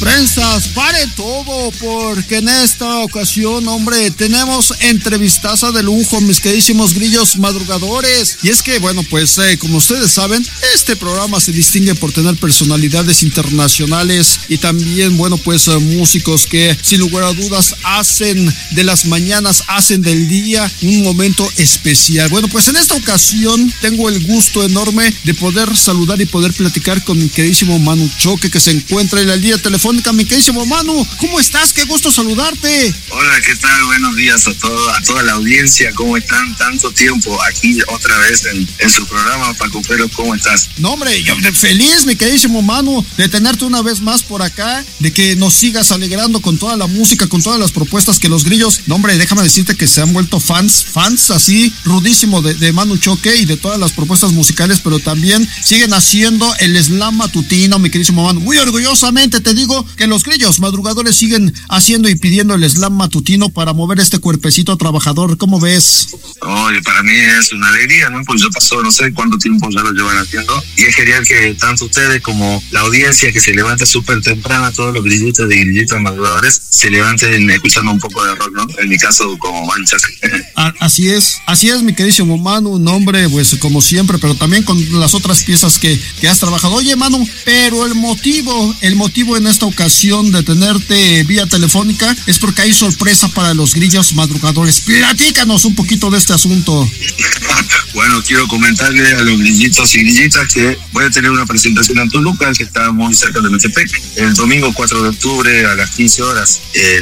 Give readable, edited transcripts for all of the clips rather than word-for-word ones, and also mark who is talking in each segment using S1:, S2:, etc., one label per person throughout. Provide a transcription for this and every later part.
S1: Prensas, pare todo, porque en esta ocasión, hombre, tenemos entrevistaza de lujo, mis queridísimos grillos madrugadores. Y es que, bueno, pues, como ustedes saben, este programa se distingue por tener personalidades internacionales y también, bueno, pues, músicos que, sin lugar a dudas, hacen de las mañanas, hacen del día un momento especial. Bueno, pues, en esta ocasión tengo el gusto enorme de poder saludar y poder platicar con mi queridísimo Manu Choque, que se encuentra en la línea telefónica. Mi queridísimo Manu, ¿cómo estás? Qué gusto saludarte.
S2: Hola, ¿qué tal? Buenos días a toda la audiencia. ¿Cómo están? Tanto tiempo aquí otra vez en su programa, Paco Pero, ¿cómo estás?
S1: No, hombre, yo feliz, mi queridísimo Manu, de tenerte una vez más por acá, de que nos sigas alegrando con toda la música, con todas las propuestas que los grillos, no, hombre, déjame decirte que se han vuelto fans así, rudísimo de Manu Choque y de todas las propuestas musicales, pero también siguen haciendo el slam matutino, mi queridísimo Manu. Muy orgullosamente te digo que los grillos madrugadores siguen haciendo y pidiendo el slam matutino para mover este cuerpecito trabajador. ¿Cómo ves?
S2: Oye, para mí es una alegría, ¿no? Pues yo paso no sé cuánto tiempo ya lo llevan haciendo y es genial que tanto ustedes como la audiencia que se levanta súper temprana, todos los grillitos de grillitos madrugadores se levanten escuchando un poco de rock, ¿no? En mi caso como Manchas.
S1: Así es, mi queridísimo Manu, un hombre, pues como siempre, pero también con las otras piezas que has trabajado. Oye, Manu, pero el motivo en esta ocasión de tenerte vía telefónica es porque hay sorpresa para los grillos madrugadores. Platícanos un poquito de este asunto.
S2: Bueno, quiero comentarle a los grillitos y grillitas que voy a tener una presentación en Toluca, que está muy cerca de Metepec, el domingo 4 de octubre a las 15 horas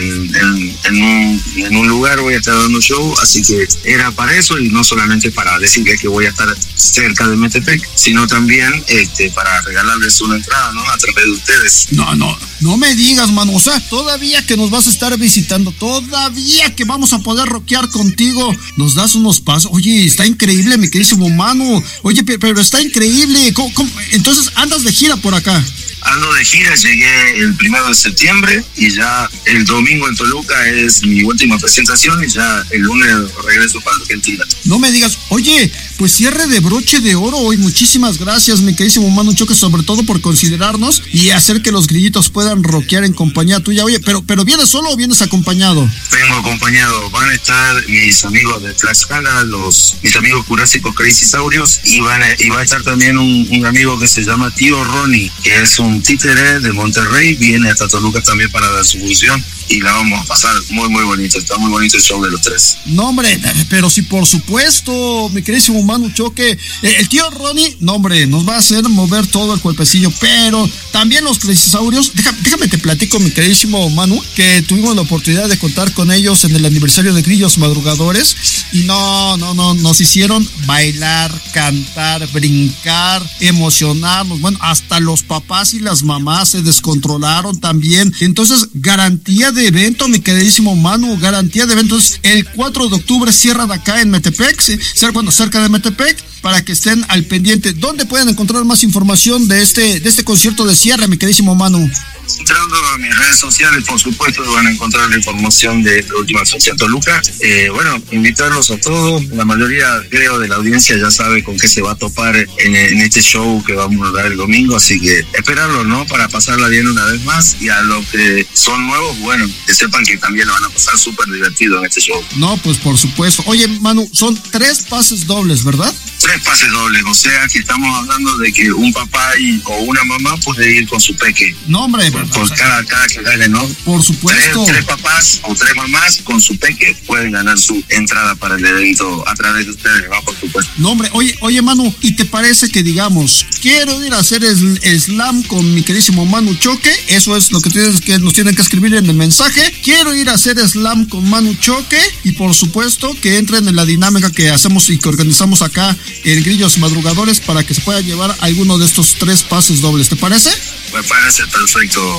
S2: en un lugar voy a estar dando show, así que era para eso y no solamente para decirles que voy a estar cerca de Metepec, sino también para regalarles una entrada, ¿no? A través de ustedes.
S1: No me digas, Manu, o sea, todavía que nos vas a estar visitando, todavía que vamos a poder rockear contigo, nos das unos pasos. Oye, está increíble, mi queridísimo Manu. Oye, pero está increíble. ¿Cómo? Entonces, andas de gira por acá.
S2: Ando de gira, llegué el 1 de septiembre y ya el domingo en Toluca es mi última presentación y ya el lunes regreso para Argentina.
S1: No me digas, oye, pues cierre de broche de oro hoy. Muchísimas gracias, mi queridísimo Manu Choque, sobre todo por considerarnos y hacer que los grillitos puedan rockear en compañía tuya. Oye, pero ¿vienes solo o vienes acompañado?
S2: Vengo acompañado, van a estar mis amigos de Tlaxcala, mis amigos jurásicos Crazy Saurios y va a estar también un amigo que se llama Tío Ronnie, que es un títere de Monterrey, viene hasta Toluca también para dar su función y la vamos a pasar muy muy bonito, está muy bonito el show de los tres.
S1: No, hombre, pero sí, por supuesto, mi queridísimo Manu Choque, el tío Ronnie, no, hombre, nos va a hacer mover todo el cuerpecillo, pero también los Cresisaurios, déjame te platico, mi queridísimo Manu, que tuvimos la oportunidad de contar con ellos en el aniversario de Grillos Madrugadores y no, nos hicieron bailar, cantar, brincar, emocionarnos, bueno, hasta los papás y las mamás se descontrolaron también. Entonces, garantía de evento, mi queridísimo Manu, garantía de eventos. El 4 de octubre cierran acá en Metepec, cerca de Metepec, para que estén al pendiente. ¿Dónde pueden encontrar más información de este concierto de cierre, mi queridísimo Manu?
S2: Entrando a mis redes sociales, por supuesto, van a encontrar la información de la última asociación Toluca. Bueno, invitarlos a todos. La mayoría, creo, de la audiencia ya sabe con qué se va a topar en este show que vamos a dar el domingo. Así que esperarlos, ¿no? Para pasarla bien una vez más. Y a los que son nuevos, bueno, que sepan que también lo van a pasar súper divertido en este show.
S1: No, pues por supuesto. Oye, Manu, son 3 pases dobles, ¿verdad?
S2: 3 pases dobles, o sea que estamos hablando de que un papá o una mamá puede ir con su peque.
S1: No, hombre.
S2: Por cada que gane, ¿no?
S1: Por supuesto.
S2: 3 papás o 3 mamás con su peque pueden ganar su entrada para el evento a través de ustedes, ¿no? Por supuesto.
S1: No, hombre, oye, Manu, ¿y te parece que digamos, quiero ir a hacer slam con mi queridísimo Manu Choque? Eso es lo que nos tienen que escribir en el mensaje. Quiero ir a hacer slam con Manu Choque y por supuesto que entren en la dinámica que hacemos y que organizamos acá en Grillos Madrugadores para que se pueda llevar alguno de estos 3 pases dobles. ¿Te parece?
S2: Me parece perfecto.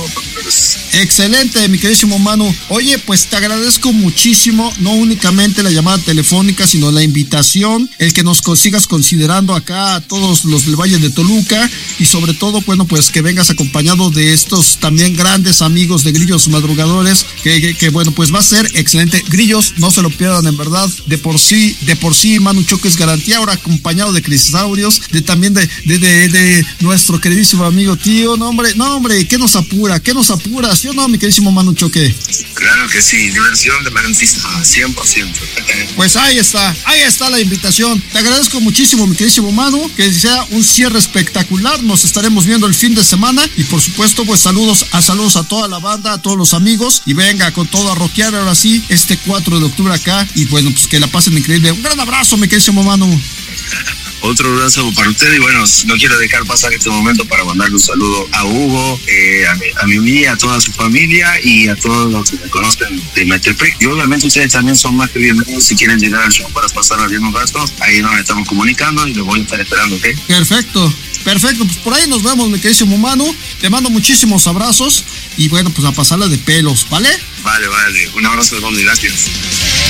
S1: Excelente, mi queridísimo Manu. Oye, pues te agradezco muchísimo, no únicamente la llamada telefónica, sino la invitación, el que nos sigas considerando acá a todos los del Valle de Toluca y sobre todo, bueno, pues que vengas acompañado de estos también grandes amigos de Grillos Madrugadores, que bueno, pues va a ser excelente. Grillos, no se lo pierdan, en verdad, de por sí, Manu Choque es garantía, ahora acompañado de Cresisaurios, también de nuestro queridísimo amigo Tío, no, hombre, hombre, ¿qué nos apura? ¿Sí o no, mi queridísimo Manu Choque?
S2: Claro que sí, diversión de Manantista, 100%.
S1: Pues ahí está la invitación. Te agradezco muchísimo, mi queridísimo Manu, que sea un cierre espectacular. Nos estaremos viendo el fin de semana y por supuesto, pues saludos a toda la banda, a todos los amigos y venga con todo a rockear ahora sí, este 4 de octubre acá y bueno, pues que la pasen increíble. Un gran abrazo, mi queridísimo Manu.
S2: Otro abrazo para usted y bueno, no quiero dejar pasar este momento para mandarle un saludo a Hugo, a mi unidad, a toda su familia y a todos los que me conocen de Metepec. Y obviamente ustedes también son más que bienvenidos si quieren llegar al show para pasar bien un rato. Ahí nos estamos comunicando y los voy a estar esperando, ¿ok?
S1: Perfecto, pues por ahí nos vemos, mi queridísimo Manu. Te mando muchísimos abrazos y bueno, pues a pasarla de pelos, ¿vale?
S2: Vale, un abrazo de Ronnie, gracias.